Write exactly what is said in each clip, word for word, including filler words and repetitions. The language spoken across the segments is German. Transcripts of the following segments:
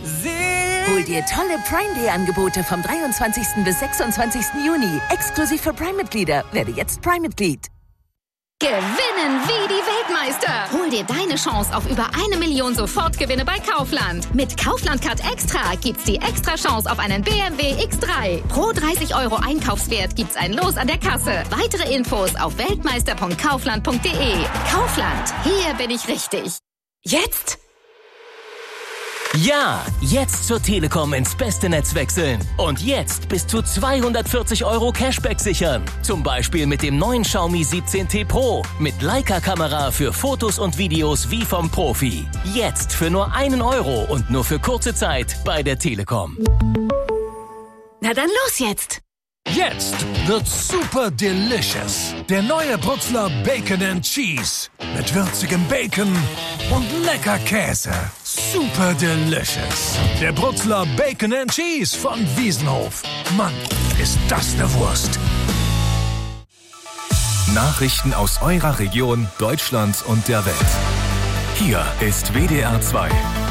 Hol dir tolle Prime Day Angebote vom dreiundzwanzigsten bis sechsundzwanzigsten Juni. Exklusiv für Prime-Mitglieder. Werde jetzt Prime-Mitglied. Gewinnen wie die Weltmeister. Hol dir deine Chance auf über eine Million Sofortgewinne bei Kaufland. Mit Kaufland Card Extra gibt's die extra Chance auf einen B M W X drei. Pro dreißig Euro Einkaufswert gibt's ein Los an der Kasse. Weitere Infos auf weltmeister punkt kaufland punkt de. Kaufland, hier bin ich richtig. Jetzt? Ja, jetzt zur Telekom ins beste Netz wechseln. Und jetzt bis zu zweihundertvierzig Euro Cashback sichern. Zum Beispiel mit dem neuen Xiaomi siebzehn T Pro. Mit Leica-Kamera für Fotos und Videos wie vom Profi. Jetzt für nur einen Euro und nur für kurze Zeit bei der Telekom. Na dann los jetzt! Jetzt wird's super delicious. Der neue Brutzler Bacon and Cheese. Mit würzigem Bacon und lecker Käse. Super delicious. Der Brutzler Bacon and Cheese von Wiesenhof. Mann, ist das eine Wurst. Nachrichten aus eurer Region, Deutschland und der Welt. Hier ist W D R zwei.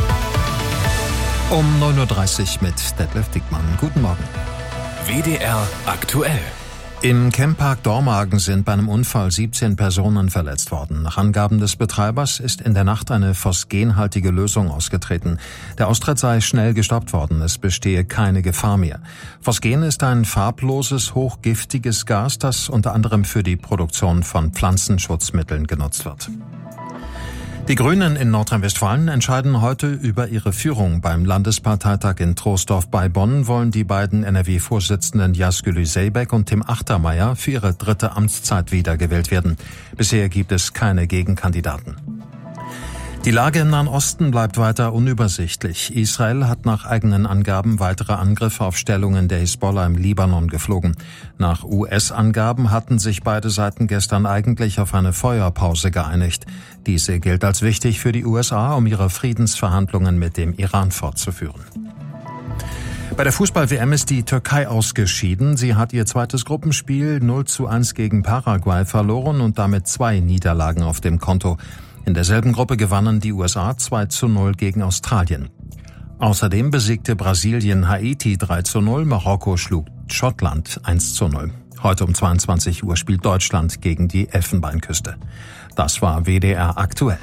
Um neun Uhr dreißig mit Detlef Dickmann. Guten Morgen. W D R aktuell. Im Camppark Dormagen sind bei einem Unfall siebzehn Personen verletzt worden. Nach Angaben des Betreibers ist in der Nacht eine phosgenhaltige Lösung ausgetreten. Der Austritt sei schnell gestoppt worden. Es bestehe keine Gefahr mehr. Phosgen ist ein farbloses, hochgiftiges Gas, das unter anderem für die Produktion von Pflanzenschutzmitteln genutzt wird. Die Grünen in Nordrhein-Westfalen entscheiden heute über ihre Führung. Beim Landesparteitag in Troisdorf bei Bonn wollen die beiden N R W-Vorsitzenden Yazgülü Zeybek und Tim Achtermeier für ihre dritte Amtszeit wiedergewählt werden. Bisher gibt es keine Gegenkandidaten. Die Lage im Nahen Osten bleibt weiter unübersichtlich. Israel hat nach eigenen Angaben weitere Angriffe auf Stellungen der Hisbollah im Libanon geflogen. Nach U S-Angaben hatten sich beide Seiten gestern eigentlich auf eine Feuerpause geeinigt. Diese gilt als wichtig für die U S A, um ihre Friedensverhandlungen mit dem Iran fortzuführen. Bei der Fußball-W M ist die Türkei ausgeschieden. Sie hat ihr zweites Gruppenspiel null zu eins gegen Paraguay verloren und damit zwei Niederlagen auf dem Konto. In derselben Gruppe gewannen die U S A zwei zu null gegen Australien. Außerdem besiegte Brasilien Haiti drei zu null, Marokko schlug Schottland eins zu null. Heute um zweiundzwanzig Uhr spielt Deutschland gegen die Elfenbeinküste. Das war W D R aktuell.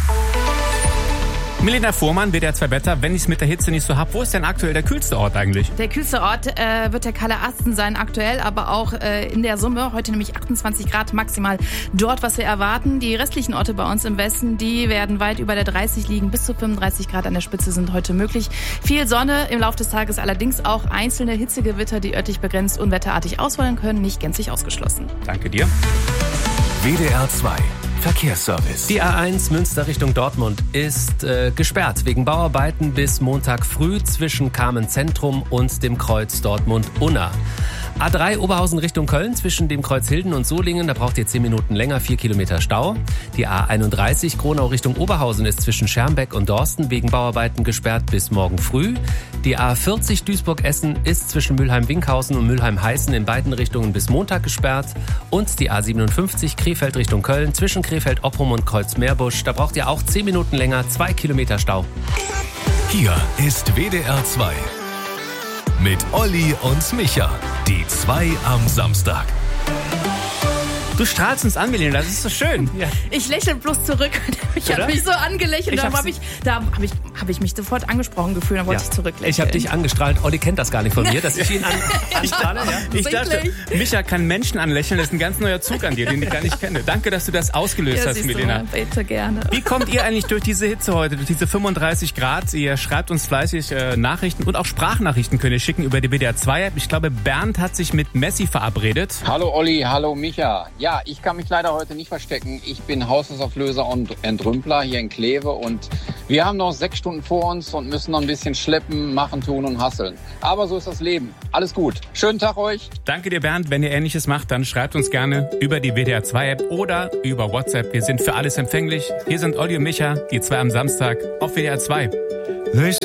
Milena Fuhrmann, W D R zwei Wetter. Wenn ich es mit der Hitze nicht so hab, wo ist denn aktuell der kühlste Ort eigentlich? Der kühlste Ort äh, wird der Kalle Asten sein aktuell, aber auch äh, in der Summe. Heute nämlich achtundzwanzig Grad maximal dort, was wir erwarten. Die restlichen Orte bei uns im Westen, die werden weit über der dreißig liegen. Bis zu fünfunddreißig Grad an der Spitze sind heute möglich. Viel Sonne im Laufe des Tages, allerdings auch einzelne Hitzegewitter, die örtlich begrenzt unwetterartig ausfallen können, nicht gänzlich ausgeschlossen. Danke dir. W D R zwei Verkehrsservice. Die A eins Münster Richtung Dortmund ist äh, gesperrt wegen Bauarbeiten bis Montag früh zwischen Kamen Zentrum und dem Kreuz Dortmund-Unna. A drei Oberhausen Richtung Köln zwischen dem Kreuz Hilden und Solingen, da braucht ihr zehn Minuten länger, vier Kilometer Stau. Die A einunddreißig Gronau Richtung Oberhausen ist zwischen Schermbeck und Dorsten wegen Bauarbeiten gesperrt bis morgen früh. Die A vierzig Duisburg-Essen ist zwischen Mülheim-Winkhausen und Mülheim-Heißen in beiden Richtungen bis Montag gesperrt. Und die A siebenundfünfzig Krefeld Richtung Köln zwischen Krefeld-Opprum und Kreuz-Meerbusch, da braucht ihr auch zehn Minuten länger, zwei Kilometer Stau. Hier ist W D R zwei. Mit Olli und Micha. Die zwei am Samstag. Du strahlst uns an, Milena, das ist so schön. Ja. Ich lächle bloß zurück. Ich habe mich so angelächelt. Da habe ich, da hab ich, hab ich mich sofort angesprochen gefühlt. Da wollte ja. ich zurücklächeln. Ich habe dich angestrahlt. Olli kennt das gar nicht von mir, dass ich ihn an, anstrahle. Ja? Ich dachte, Micha kann Menschen anlächeln. Das ist ein ganz neuer Zug an dir, den ich gar nicht kenne. Danke, dass du das ausgelöst ja, hast, Milena. Du, bitte gerne. Wie kommt ihr eigentlich durch diese Hitze heute, durch diese fünfunddreißig Grad? Ihr schreibt uns fleißig äh, Nachrichten und auch Sprachnachrichten könnt ihr schicken über die W D R zwei App. Ich glaube, Bernd hat sich mit Messi verabredet. Hallo Olli, hallo Micha. Ja, ich kann mich leider heute nicht verstecken. Ich bin Haushaltsauflöser und Entrümpler hier in Kleve und wir haben noch sechs Stunden vor uns und müssen noch ein bisschen schleppen, machen, tun und hasseln. Aber so ist das Leben. Alles gut. Schönen Tag euch. Danke dir, Bernd. Wenn ihr Ähnliches macht, dann schreibt uns gerne über die W D R zwei App oder über WhatsApp. Wir sind für alles empfänglich. Hier sind Olli und Micha, die zwei am Samstag auf W D R zwei.